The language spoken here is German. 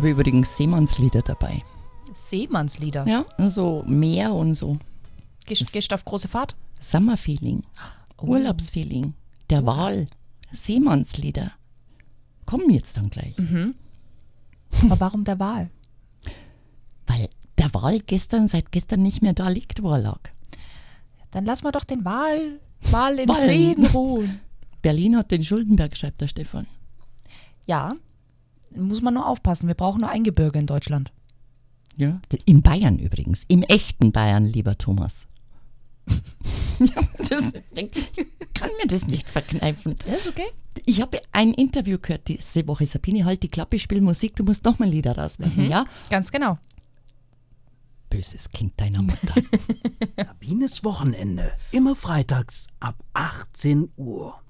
habe übrigens Seemannslieder dabei. Seemannslieder? Ja, so Meer und so. Gehst du auf große Fahrt? Sommerfeeling, Urlaubsfeeling, der Wal, Seemannslieder. Kommen jetzt dann gleich. Aber warum der Wal? Weil der Wal seit gestern nicht mehr da liegt, wo er lag. Dann lass mal doch den Wal in Wallen. Frieden ruhen. Berlin hat den Schuldenberg, schreibt der Stefan. Ja, muss man nur aufpassen. Wir brauchen nur Eingebirge in Deutschland. Ja. In Bayern übrigens, im echten Bayern, lieber Thomas. Ja, ich kann mir das nicht verkneifen. Ja, ist okay. Ich habe ein Interview gehört diese Woche. Sabine, halt die Klappe, spiel Musik, du musst nochmal Lieder rauswerfen, ja? Ganz genau. Böses Kind deiner Mutter. Sabines Wochenende. Immer freitags ab 18 Uhr.